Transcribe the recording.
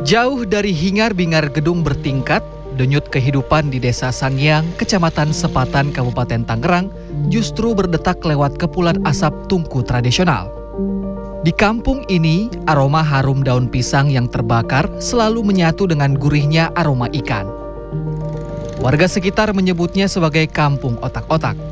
Jauh dari hingar-bingar gedung bertingkat, denyut kehidupan di Desa Sangiang, Kecamatan Sepatan, Kabupaten Tangerang, justru berdetak lewat kepulan asap tungku tradisional. Di kampung ini, aroma harum daun pisang yang terbakar selalu menyatu dengan gurihnya aroma ikan. Warga sekitar menyebutnya sebagai kampung otak-otak.